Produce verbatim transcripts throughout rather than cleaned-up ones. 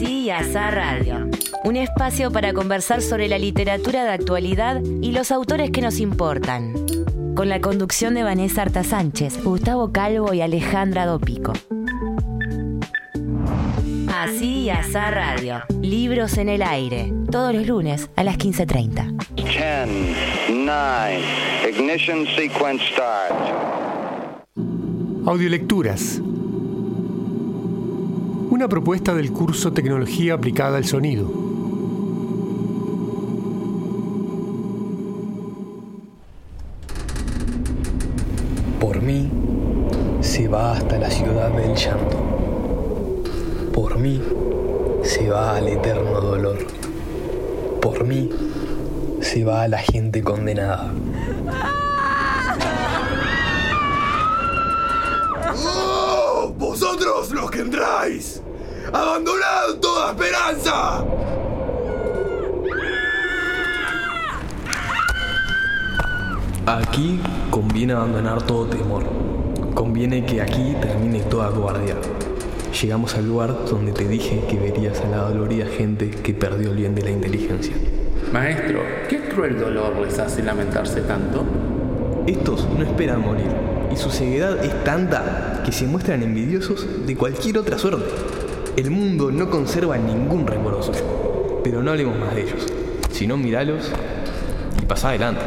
Así y Asá Radio. Un espacio para conversar sobre la literatura de actualidad y los autores que nos importan. Con la conducción de Vanessa Arta Sánchez, Gustavo Calvo y Alejandra Dopico. Así y Asá Radio. Libros en el aire. Todos los lunes a las quince treinta. diez, nueve, ignition sequence start. Audiolecturas. Una propuesta del curso Tecnología aplicada al sonido. Por mí se va hasta la ciudad del llanto. Por mí se va al eterno dolor. Por mí se va a la gente condenada. ¡Oh! ¡Vosotros los que entráis! ¡Abandonad toda esperanza! Aquí conviene abandonar todo temor. Conviene que aquí termine toda cobardía. Llegamos al lugar donde te dije que verías a la dolorida gente que perdió el bien de la inteligencia. Maestro, ¿qué cruel dolor les hace lamentarse tanto? Estos no esperan morir, y su ceguedad es tanta que se muestran envidiosos de cualquier otra suerte. El mundo no conserva ningún recuerdo suyo, pero no hablemos más de ellos, sino míralos y pasá adelante.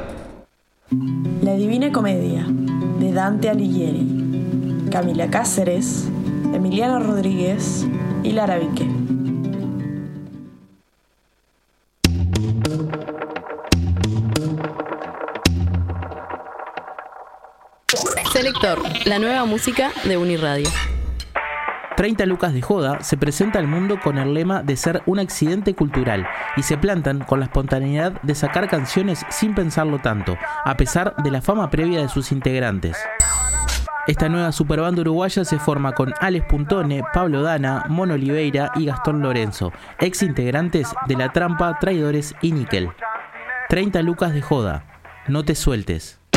La Divina Comedia, de Dante Alighieri. Camila Cáceres, Emiliano Rodríguez y Lara Vique. Selector, la nueva música de Uniradio. treinta lucas de joda se presenta al mundo con el lema de ser un accidente cultural y se plantan con la espontaneidad de sacar canciones sin pensarlo tanto, a pesar de la fama previa de sus integrantes. Esta nueva superbanda uruguaya se forma con Alex Puntone, Pablo Dana, Mono Oliveira y Gastón Lorenzo, ex integrantes de La Trampa, Traidores y Níquel. treinta lucas de joda, no te sueltes.